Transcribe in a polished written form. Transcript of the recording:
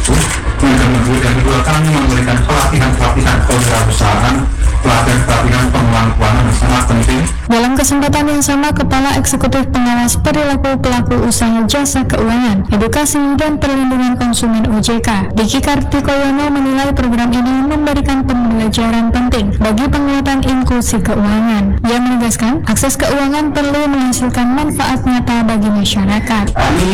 Yang kedua, kami memberikan pelatihan kewirausahaan, pelatihan pengelolaan keuangan yang sangat penting. Dalam kesempatan yang sama, Kepala Eksekutif Pengawas Perilaku Pelaku Usaha Jasa Keuangan, Edukasi dan Perlindungan Konsumen OJK, Diki Kartikoyono menilai program ini memberikan pembelajaran penting bagi penguatan inklusi keuangan. Ia menegaskan, akses keuangan perlu menghasilkan manfaat nyata bagi masyarakat.